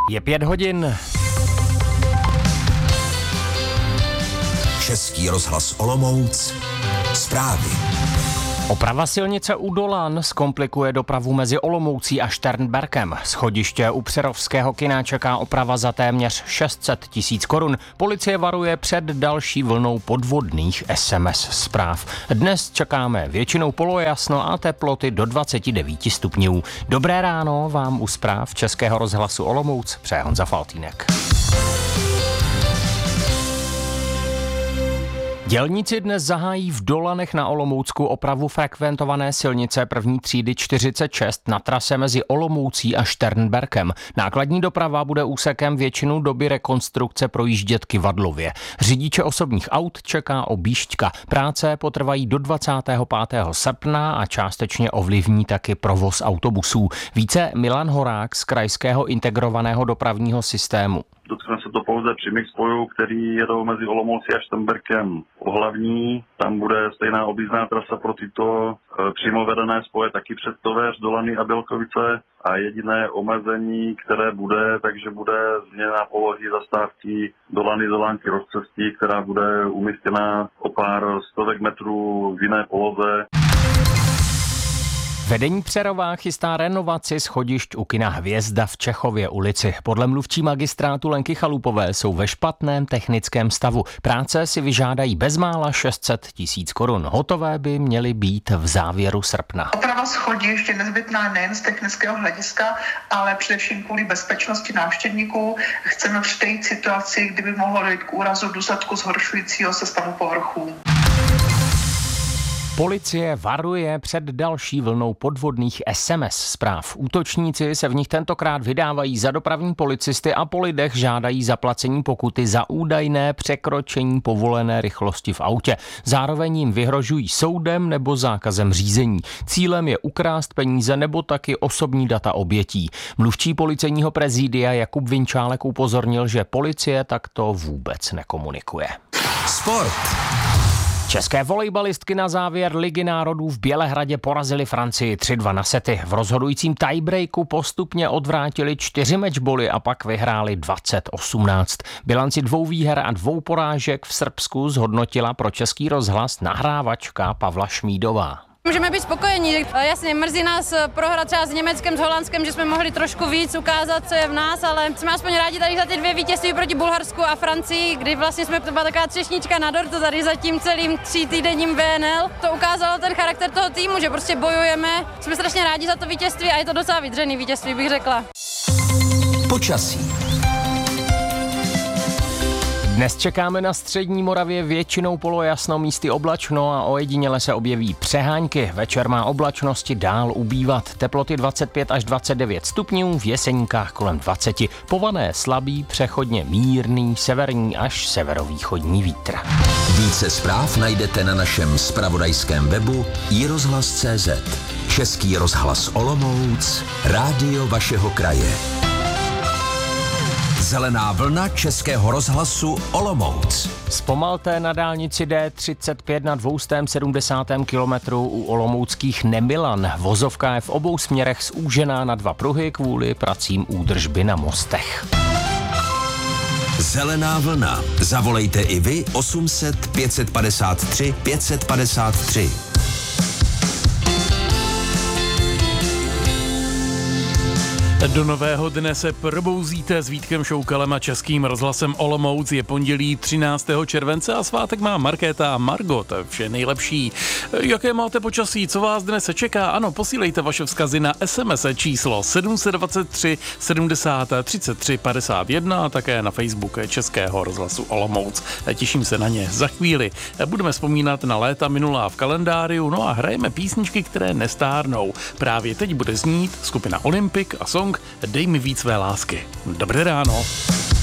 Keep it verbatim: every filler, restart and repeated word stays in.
Je pět hodin. Český rozhlas Olomouc. Zprávy. Oprava silnice u Dolan zkomplikuje dopravu mezi Olomoucí a Šternberkem. Schodiště u Přerovského kina čeká oprava za téměř šest set tisíc korun. Policie varuje před další vlnou podvodných es em es zpráv. Dnes čekáme většinou polojasno a teploty do dvacet devět stupňů. Dobré ráno vám u zpráv Českého rozhlasu Olomouc přeje Honza Faltýnek. Dělníci dnes zahájí v Dolanech na Olomoucku opravu frekventované silnice první třídy čtyřicet šest na trase mezi Olomoucí a Šternberkem. Nákladní doprava bude úsekem většinu doby rekonstrukce projíždět Kyvadlově. Řidiče osobních aut čeká objížďka. Práce potrvají do dvacátého pátého srpna a částečně ovlivní taky provoz autobusů. Více Milan Horák z Krajského integrovaného dopravního systému. Dotkne se to pouze přímých spojů, který jedou mezi Olomoucí a Šternberkem hlavní. Tam bude stejná objízdná trasa pro tyto e, přímo vedené spoje taky přes Tovéř, Dolany a Bělkovice. A jediné omezení, které bude, takže bude změna polohy zastávky Dolany Dolánky rozcestí, která bude umístěna o pár stovek metrů v jiné poloze. Vedení Přerova chystá renovaci schodišť u kina Hvězda v Čechově ulici. Podle mluvčí magistrátu Lenky Chalupové jsou ve špatném technickém stavu. Práce si vyžádají bezmála šest set tisíc korun. Hotové by měly být v závěru srpna. Oprava schodišť je nezbytná nejen z technického hlediska, ale především kvůli bezpečnosti návštěvníků. Chceme předejít situaci, kdyby mohlo dojít k úrazu v důsledku zhoršujícího se stavu povrchů. Policie varuje před další vlnou podvodných es em es zpráv. Útočníci se v nich tentokrát vydávají za dopravní policisty a po lidech žádají zaplacení pokuty za údajné překročení povolené rychlosti v autě. Zároveň jim vyhrožují soudem nebo zákazem řízení. Cílem je ukrást peníze nebo taky osobní data obětí. Mluvčí policejního prezidia Jakub Vinčálek upozornil, že policie takto vůbec nekomunikuje. Sport. České volejbalistky na závěr Ligy národů v Bělehradě porazily Francii tři dva na sety. V rozhodujícím tiebreaku postupně odvrátili čtyři matchboly a pak vyhráli dvacet osmnáct. Bilanci dvou výher a dvou porážek v Srbsku zhodnotila pro Český rozhlas nahrávačka Pavla Šmídová. Můžeme být spokojení. Jasně, mrzí nás prohra třeba s Německem, s Holandskem, že jsme mohli trošku víc ukázat, co je v nás, ale jsme aspoň rádi tady za ty dvě vítězství proti Bulharsku a Francii, kdy vlastně jsme byla taková třešnička na dortu tady za tím celým tří týdenním vé en el. To ukázalo ten charakter toho týmu, že prostě bojujeme. Jsme strašně rádi za to vítězství a je to docela vydřený vítězství, bych řekla. Počasí. Dnes čekáme na střední Moravě většinou polojasno, místy oblačno a ojediněle se objeví přehánky. Večer má oblačnosti dál ubývat. Teploty dvacet pět až dvacet devět stupňů, v Jeseníkách kolem dvacet. Pované slabý, přechodně mírný, severní až severovýchodní vítr. Více zpráv najdete na našem zpravodajském webu i rozhlas tečka cé zet. Český rozhlas Olomouc, rádio vašeho kraje. Zelená vlna Českého rozhlasu Olomouc. Zpomalte na dálnici D třicet pět na dvě stě sedmdesát kilometrů u olomouckých Nemilan. Vozovka je v obou směrech zúžená na dva pruhy kvůli pracím údržby na mostech. Zelená vlna. Zavolejte i vy osm set pět padesát tři pět padesát tři. Do nového dne se probouzíte s Vítkem Šoukalem a Českým rozhlasem Olomouc. Je pondělí třináctého července a svátek má Markéta a Margot. Vše nejlepší. Jaké máte počasí? Co vás dnes čeká? Ano, posílejte vaše vzkazy na es em es číslo sedm set dvacet tři sedmdesát třicet tři padesát jedna a také na Facebook Českého rozhlasu Olomouc. Těším se na ně za chvíli. Budeme vzpomínat na léta minulá v kalendáriu, no a hrajeme písničky, které nestárnou. Právě teď bude znít skupina Olympik a song Dej mi víc své lásky. Dobré ráno.